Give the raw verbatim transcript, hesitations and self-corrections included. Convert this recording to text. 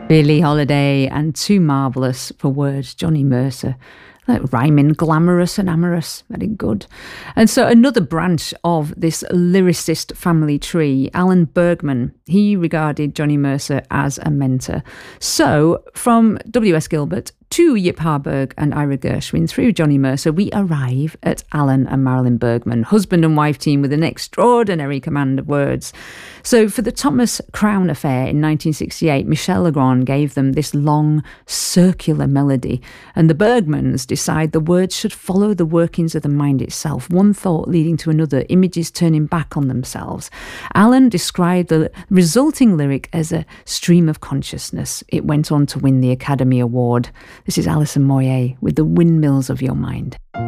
Billie Holiday and Too Marvellous for Words, Johnny Mercer. Like rhyming, glamorous and amorous, very good. And so another branch of this lyricist family tree, Alan Bergman, he regarded Johnny Mercer as a mentor. So from W S Gilbert to Yip Harburg and Ira Gershwin, through Johnny Mercer, we arrive at Alan and Marilyn Bergman, husband and wife team with an extraordinary command of words. So for the Thomas Crown Affair in nineteen sixty-eight, Michel Legrand gave them this long, circular melody, and the Bergmans decide the words should follow the workings of the mind itself, one thought leading to another, images turning back on themselves. Alan described the resulting lyric as a stream of consciousness. It went on to win the Academy Award. This is Alison Moyet with The Windmills of Your Mind.